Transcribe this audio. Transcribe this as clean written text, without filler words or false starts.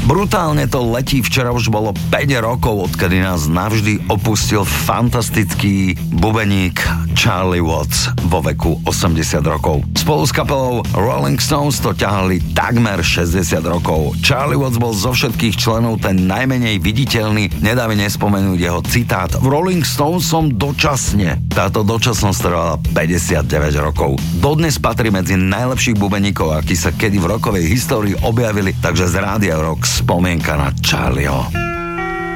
Brutálne to letí, včera už bolo 5 rokov, odkedy nás navždy opustil fantastický bubeník Charlie Watts vo veku 80 rokov. Spolu s kapelou Rolling Stones to ťahali takmer 60 rokov. Charlie Watts bol zo všetkých členov ten najmenej viditeľný, nedáme nespomenúť jeho citát: v Rolling Stones som dočasne. Táto dočasnosť trvala 59 rokov. Dodnes patrí medzi najlepších bubeníkov, akí sa kedy v rokovej histórii objavili, takže z Rádia Rock spomienka na Charlieho.